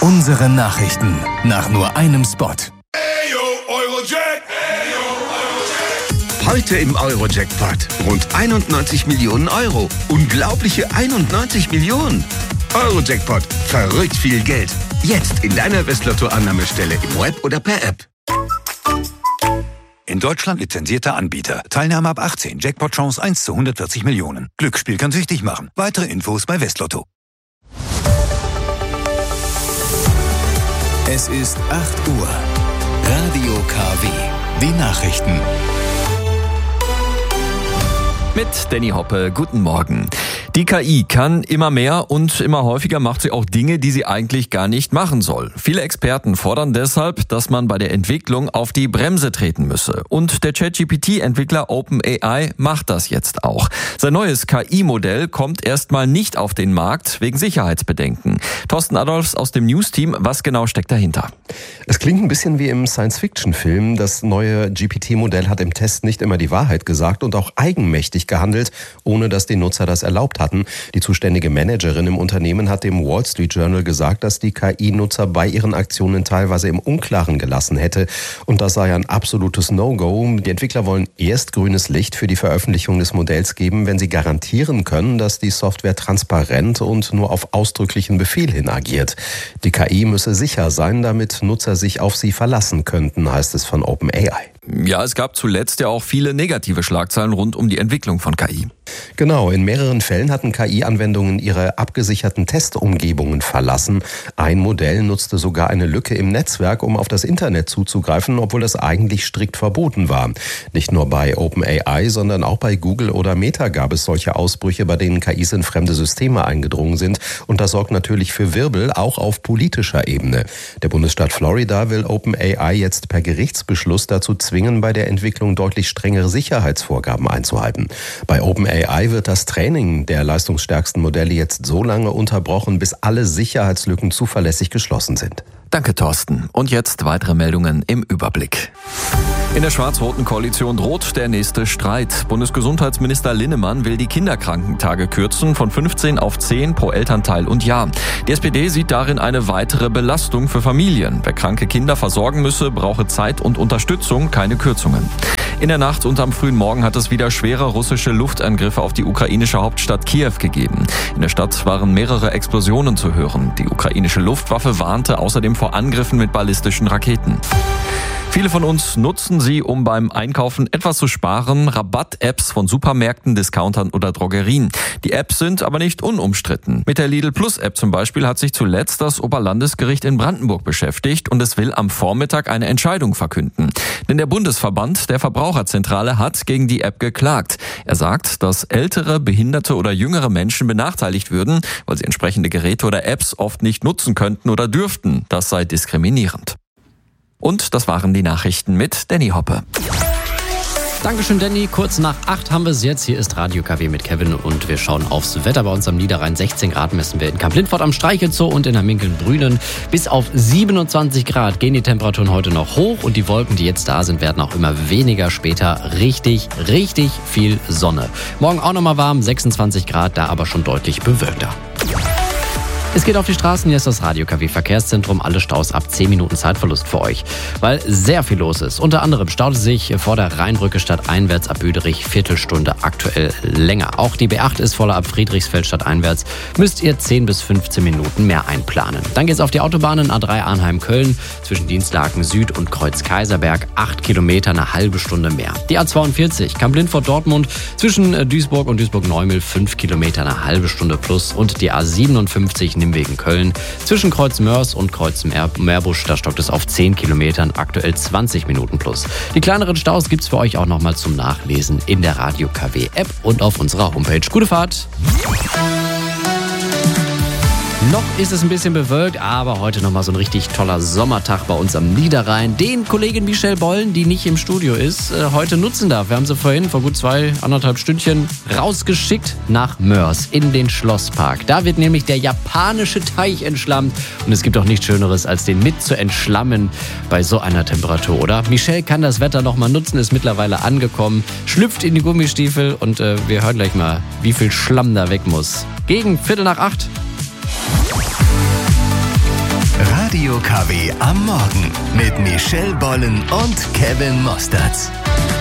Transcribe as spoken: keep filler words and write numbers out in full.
Unsere Nachrichten nach nur einem Spot. Heute im Euro-Jackpot. Rund einundneunzig Millionen Euro. Unglaubliche einundneunzig Millionen. Euro-Jackpot. Verrückt viel Geld. Jetzt in deiner Westlotto-Annahmestelle im Web oder per App. In Deutschland lizenzierter Anbieter. Teilnahme ab achtzehn. Jackpot-Chance eins zu hundertvierzig Millionen. Glücksspiel kann süchtig machen. Weitere Infos bei Westlotto. Es ist acht Uhr. Radio K W. Die Nachrichten. Mit Danny Hoppe, guten Morgen. Die K I kann immer mehr und immer häufiger macht sie auch Dinge, die sie eigentlich gar nicht machen soll. Viele Experten fordern deshalb, dass man bei der Entwicklung auf die Bremse treten müsse. Und der ChatGPT-Entwickler OpenAI macht das jetzt auch. Sein neues K I-Modell kommt erstmal nicht auf den Markt wegen Sicherheitsbedenken. Thorsten Adolfs aus dem News-Team, was genau steckt dahinter? Es klingt ein bisschen wie im Science-Fiction-Film. Das neue G P T-Modell hat im Test nicht immer die Wahrheit gesagt und auch eigenmächtig gehandelt, ohne dass die Nutzer das erlaubt hatten. Die zuständige Managerin im Unternehmen hat dem Wall Street Journal gesagt, dass die K I-Nutzer bei ihren Aktionen teilweise im Unklaren gelassen hätte. Und das sei ein absolutes No-Go. Die Entwickler wollen erst grünes Licht für die Veröffentlichung des Modells geben, wenn sie garantieren können, dass die Software transparent und nur auf ausdrücklichen Befehl hin agiert. Die K I müsse sicher sein, damit Nutzer sich auf sie verlassen könnten, heißt es von OpenAI. Ja, es gab zuletzt ja auch viele negative Schlagzeilen rund um die Entwicklung von K I. Genau, in mehreren Fällen hatten K I-Anwendungen ihre abgesicherten Testumgebungen verlassen. Ein Modell nutzte sogar eine Lücke im Netzwerk, um auf das Internet zuzugreifen, obwohl das eigentlich strikt verboten war. Nicht nur bei OpenAI, sondern auch bei Google oder Meta gab es solche Ausbrüche, bei denen K Is in fremde Systeme eingedrungen sind. Und das sorgt natürlich für Wirbel, auch auf politischer Ebene. Der Bundesstaat Florida will OpenAI jetzt per Gerichtsbeschluss dazu zwingen, bei der Entwicklung deutlich strengere Sicherheitsvorgaben einzuhalten. Bei OpenAI wird das Training der leistungsstärksten Modelle jetzt so lange unterbrochen, bis alle Sicherheitslücken zuverlässig geschlossen sind. Danke, Thorsten. Und jetzt weitere Meldungen im Überblick. In der schwarz-roten Koalition droht der nächste Streit. Bundesgesundheitsminister Linnemann will die Kinderkrankentage kürzen von fünfzehn auf zehn pro Elternteil und Jahr. Die S P D sieht darin eine weitere Belastung für Familien. Wer kranke Kinder versorgen müsse, brauche Zeit und Unterstützung, keine Kürzungen. In der Nacht und am frühen Morgen hat es wieder schwere russische Luftangriffe auf die ukrainische Hauptstadt Kiew gegeben. In der Stadt waren mehrere Explosionen zu hören. Die ukrainische Luftwaffe warnte außerdem vor Angriffen mit ballistischen Raketen. Viele von uns nutzen sie, um beim Einkaufen etwas zu sparen. Rabatt-Apps von Supermärkten, Discountern oder Drogerien. Die Apps sind aber nicht unumstritten. Mit der Lidl Plus-App zum Beispiel hat sich zuletzt das Oberlandesgericht in Brandenburg beschäftigt und es will am Vormittag eine Entscheidung verkünden. Denn der Bundesverband der Verbraucherzentrale hat gegen die App geklagt. Er sagt, dass ältere, behinderte oder jüngere Menschen benachteiligt würden, weil sie entsprechende Geräte oder Apps oft nicht nutzen könnten oder dürften. Das sei diskriminierend. Und das waren die Nachrichten mit Danny Hoppe. Dankeschön, Danny. Kurz nach acht haben wir es jetzt. Hier ist Radio K W mit Kevin und wir schauen aufs Wetter bei uns am Niederrhein. sechzehn Grad messen wir in Kamp-Lindfort am Streichelzoo und in der Minkeln-Brünen. Bis auf siebenundzwanzig Grad gehen die Temperaturen heute noch hoch und die Wolken, die jetzt da sind, werden auch immer weniger. Später richtig, richtig viel Sonne. Morgen auch nochmal warm, sechsundzwanzig Grad, da aber schon deutlich bewölkter. Es geht auf die Straßen, hier ist das Radio K W Verkehrszentrum. Alle Staus ab zehn Minuten Zeitverlust für euch, weil sehr viel los ist. Unter anderem staut es sich vor der Rheinbrücke stadteinwärts ab Büderich Viertelstunde aktuell länger. Auch die B acht ist voller ab Friedrichsfeld stadteinwärts. Müsst ihr zehn bis fünfzehn Minuten mehr einplanen. Dann geht's auf die Autobahnen A drei Arnheim-Köln zwischen Dienstlaken Süd und Kreuz-Kaiserberg. acht Kilometer, eine halbe Stunde mehr. Die A zweiundvierzig Kamp-Lindfort-Dortmund zwischen Duisburg und Duisburg-Neumühl. fünf Kilometer, eine halbe Stunde plus. Und die A siebenundfünfzig Nimwegen Köln. Zwischen Kreuz Mörs und Kreuz Meerbusch, da stockt es auf zehn Kilometern, aktuell zwanzig Minuten plus. Die kleineren Staus gibt's für euch auch nochmal zum Nachlesen in der Radio K W App und auf unserer Homepage. Gute Fahrt! Noch ist es ein bisschen bewölkt, aber heute nochmal so ein richtig toller Sommertag bei uns am Niederrhein. Den Kollegin Michelle Bollen, die nicht im Studio ist, heute nutzen darf. Wir haben sie vorhin vor gut zwei, anderthalb Stündchen rausgeschickt nach Mörs in den Schlosspark. Da wird nämlich der japanische Teich entschlammt und es gibt auch nichts Schöneres, als den mit zu entschlammen bei so einer Temperatur, oder? Michelle kann das Wetter nochmal nutzen, ist mittlerweile angekommen, schlüpft in die Gummistiefel und äh, wir hören gleich mal, wie viel Schlamm da weg muss. Gegen Viertel nach acht. Radio K W am Morgen mit Michelle Bollen und Kevin Mostertz.